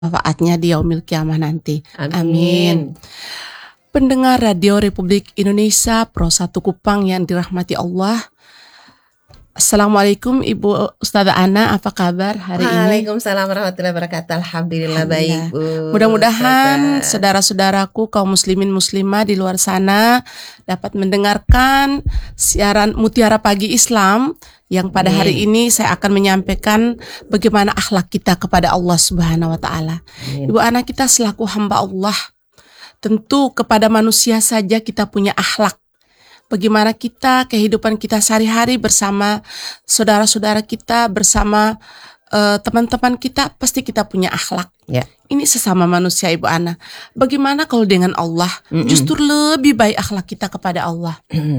manfaatnya di yaumil kiamah nanti. Amin. Pendengar Radio Republik Indonesia Pro 1 Kupang yang dirahmati Allah. Assalamualaikum Ibu Ustazah Ana, apa kabar hari ini? Waalaikumsalam warahmatullahi wabarakatuh. Alhamdulillah baik, Bu. Mudah-mudahan saudara-saudaraku kaum muslimin muslimah di luar sana dapat mendengarkan siaran Mutiara Pagi Islam yang pada hari ini saya akan menyampaikan bagaimana akhlak kita kepada Allah Subhanahu wa taala. Ibu Ana, kita selaku hamba Allah, tentu kepada manusia saja kita punya akhlak. Bagaimana kita, kehidupan kita sehari-hari bersama saudara-saudara kita, bersama teman-teman kita, pasti kita punya akhlak. Ya. Ini sesama manusia, Ibu Ana. Bagaimana kalau dengan Allah? Justru lebih baik akhlak kita kepada Allah.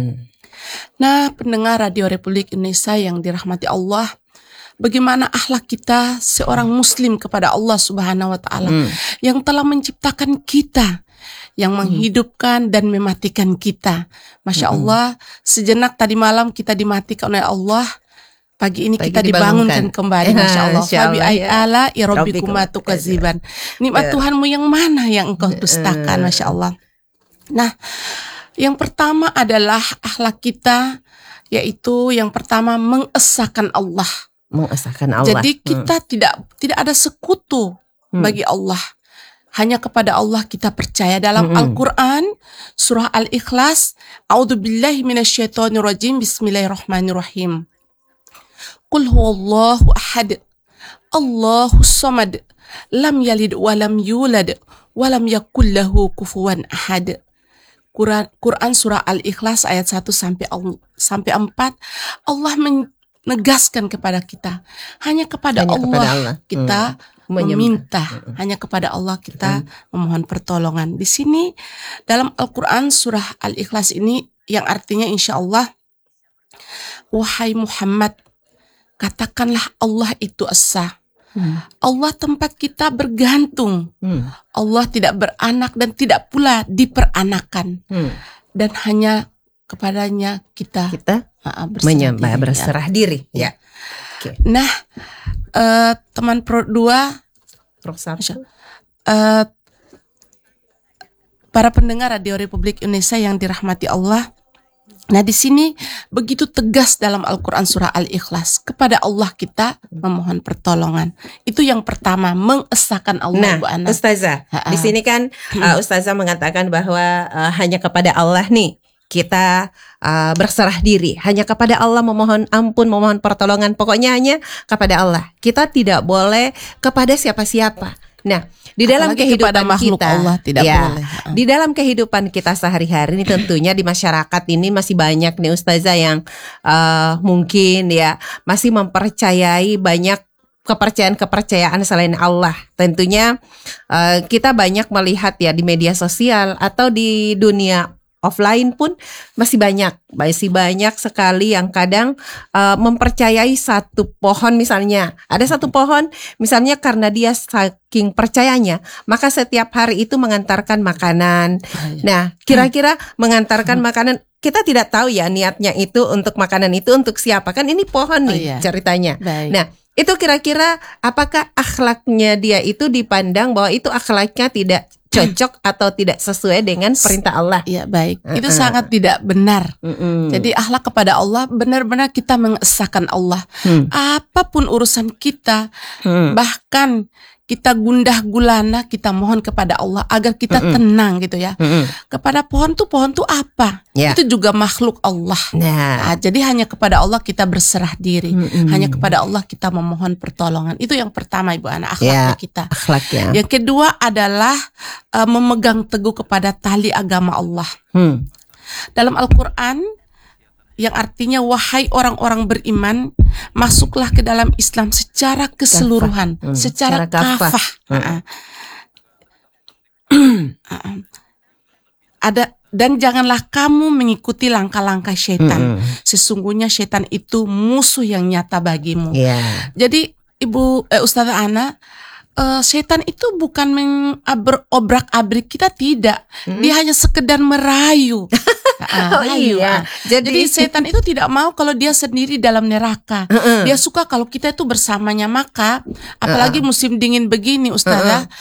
Nah, pendengar Radio Republik Indonesia yang dirahmati Allah, bagaimana akhlak kita seorang muslim kepada Allah Subhanahu wa taala yang telah menciptakan kita, yang menghidupkan dan mematikan kita. Masya Allah, sejenak tadi malam kita dimatikan oleh Allah, pagi ini kita dibangunkan kembali. Masya Allah. Fabi ay'ala irobikuma tukaziban. Nikmat Tuhanmu yang mana yang engkau dustakan. Masya Allah. Nah, yang pertama adalah akhlak kita, yaitu yang pertama mengesahkan Allah. Mengesahkan Allah. Jadi kita tidak ada sekutu bagi Allah. Hanya kepada Allah kita percaya. Dalam Al-Quran surah Al-Ikhlas, A'udzubillahi minasyaitonirrajim, Bismillahirrahmanirrahim. Qul huwallahu ahad, Allahus samad, lam yalid walam yulad, walam yakul lahu kufuwan ahad. Quran surah Al-Ikhlas ayat 1 sampai 4, Allah menegaskan kepada kita, hanya kepada Allah kita meminta, hanya kepada Allah kita memohon pertolongan. Di sini dalam Al-Quran surah Al-Ikhlas ini yang artinya insya Allah, wahai Muhammad, katakanlah Allah itu esa. Allah tempat kita bergantung. Allah tidak beranak dan tidak pula diperanakan. Dan hanya kepadanya kita menyembah, berserah diri. Ya. Okay. Nah, teman Pro 2, Pro 1, para pendengar Radio Republik Indonesia yang dirahmati Allah. Nah, di sini begitu tegas dalam Al-Quran surah Al-Ikhlas, kepada Allah kita memohon pertolongan. Itu yang pertama, mengesahkan Allah. Nah, Ustazah, di sini kan Ustazah mengatakan bahwa hanya kepada Allah nih kita berserah diri, hanya kepada Allah memohon ampun, memohon pertolongan, pokoknya hanya kepada Allah. Kita tidak boleh kepada siapa-siapa. Nah, di dalam kehidupan kita, Allah tidak boleh. Di dalam kehidupan kita sehari-hari ini tentunya di masyarakat ini masih banyak nih Ustazah yang mungkin ya masih mempercayai banyak kepercayaan selain Allah. Tentunya kita banyak melihat ya di media sosial atau di dunia offline pun masih banyak sekali yang kadang mempercayai satu pohon misalnya. Ada satu pohon misalnya karena dia saking percayanya, maka setiap hari itu mengantarkan makanan. Nah, kira-kira mengantarkan makanan, kita tidak tahu ya niatnya itu untuk makanan itu untuk siapa. Kan ini pohon nih ceritanya. Nah, itu kira-kira apakah akhlaknya dia itu dipandang bahwa itu akhlaknya tidak cocok atau tidak sesuai dengan perintah Allah? Ya, baik. Itu sangat tidak benar. Jadi akhlak kepada Allah benar-benar kita mengesahkan Allah. Apapun urusan kita, bahkan kita gundah gulana, kita mohon kepada Allah agar kita tenang gitu ya. Kepada pohon tuh apa? Itu juga makhluk Allah. Nah, jadi hanya kepada Allah kita berserah diri. Hanya kepada Allah kita memohon pertolongan. Itu yang pertama, Ibu Ana, akhlaknya kita. Akhlaknya. Yang kedua adalah memegang teguh kepada tali agama Allah. Dalam Al-Quran yang artinya wahai orang-orang beriman, masuklah ke dalam Islam secara keseluruhan, secara kafah. Dan janganlah kamu mengikuti langkah-langkah syaitan. Sesungguhnya syaitan itu musuh yang nyata bagimu. Jadi Ibu Ustazah Ana, setan itu bukan mengobrak-abrik kita, tidak. Dia hanya sekedar merayu. neraka. Rayu. Iya. Jadi setan itu tidak mau kalau dia sendiri dalam neraka. Dia suka kalau kita itu bersamanya. Maka apalagi musim dingin begini Ustazah,